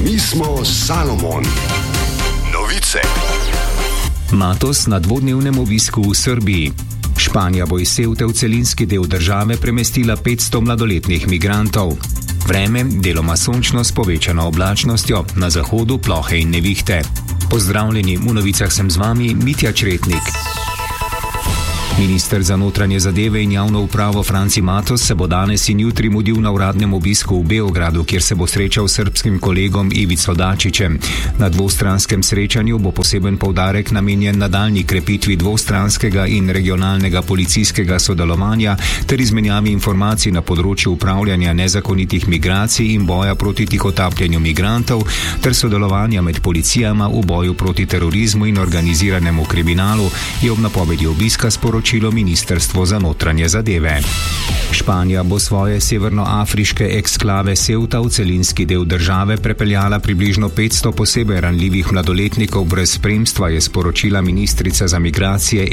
Mi smo Salomon. Novice. Matos na dvodnevnem obisku v Srbiji. Španija bo iz Cevte v celinski del države premestila 500 mladoletnih migrantov. Vreme deloma sončno s povečano oblačnostjo, na zahodu plohe in nevihte. Pozdravljeni, v novicah sem z vami Mitja Čretnik. Minister za notranje zadeve in javno upravo Franci Matos se bo danes in jutri mudil na uradnem obisku v Beogradu, kjer se bo srečal s srbskim kolegom Ivico Dačićem. Na dvostranskem srečanju bo poseben poudarek namenjen nadaljnji krepitvi dvostranskega in regionalnega policijskega sodelovanja ter izmenjavi informacij na področju upravljanja nezakonitih migracij in boja proti tihotapljenju migrantov ter sodelovanja med policijama v boju proti terorizmu in organiziranemu kriminalu, je ob napovedi obiska sporočilo Ministrstvo za notranje zadeve. Španija bo svoje severnoafriške eksklave Ceuta v celinski del države prepeljala približno 500 posebej ranljivih mladoletnikov brez spremstva, je sporočila ministrica za migracije